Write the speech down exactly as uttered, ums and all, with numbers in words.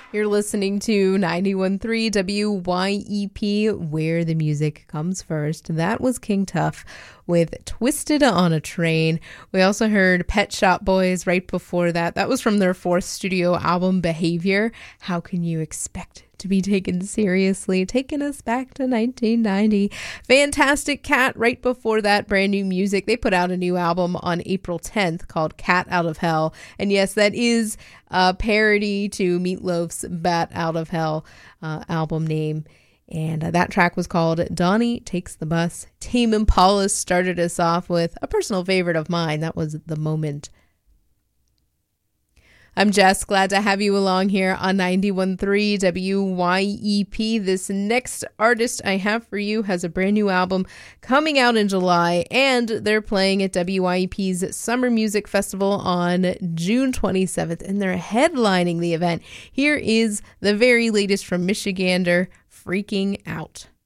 You're listening to ninety-one point three W Y E P, where the music comes first. That was King Tuff with Twisted on a Train. We also heard Pet Shop Boys right before that. That was from their fourth studio album, Behavior. How can you expect to be taken seriously? Taking us back to nineteen ninety. Fantastic Cat right before that, brand new music. They put out a new album on April tenth called Cat Out of Hell. And yes, that is a parody to Meatloaf's Bat Out of Hell uh, album name. And uh, that track was called Donnie Takes the Bus. Tame Impala started us off with a personal favorite of mine. That was The Moment. I'm Jess, glad to have you along here on ninety-one point three W Y E P. This next artist I have for you has a brand new album coming out in July, and they're playing at W Y E P's Summer Music Festival on June twenty-seventh, and they're headlining the event. Here is the very latest from Michigander, Freaking Out.